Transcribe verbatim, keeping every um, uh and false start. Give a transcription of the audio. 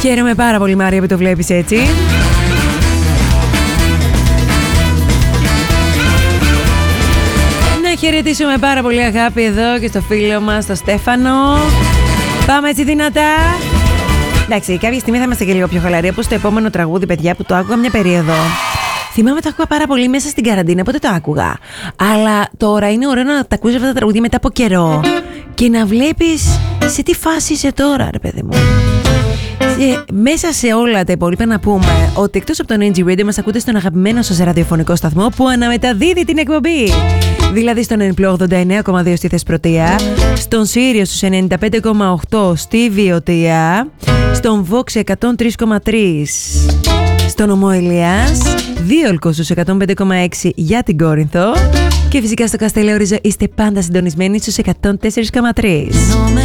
Χαίρομαι πάρα πολύ, Μάρια, που το βλέπεις έτσι. Να χαιρετήσουμε πάρα πολύ αγάπη εδώ και στο φίλο μας, το Στέφανο. Πάμε έτσι δυνατά. Εντάξει, κάποια στιγμή θα είμαστε και λίγο πιο χαλαροί, όπως το επόμενο τραγούδι, παιδιά, που το άκουγα μια περίοδο. Θυμάμαι το άκουγα πάρα πολύ μέσα στην καραντίνα, πότε το άκουγα. Αλλά τώρα είναι ωραίο να τα ακούσεις αυτά τα τραγούδια μετά από καιρό και να βλέπεις σε τι φάση είσαι τώρα, ρε παιδί μου. Και μέσα σε όλα τα υπόλοιπα να πούμε ότι εκτός από τον Energy Radio μας ακούτε στον αγαπημένο σας ραδιοφωνικό σταθμό που αναμεταδίδει την εκπομπή. Δηλαδή στον Ενπλό ογδόντα εννέα κόμμα δύο στη Θεσπρωτεία, στον Σύριο στους ενενήντα πέντε κόμμα οκτώ στη Βιωτία, στον Vox εκατόν τρία κόμμα τρία στον Ομό Ηλιάς, Δίολκο στους εκατόν πέντε κόμμα έξι για την Κόρινθο και φυσικά στο Καστελόριζο είστε πάντα συντονισμένοι στους εκατόν τέσσερα κόμμα τρία.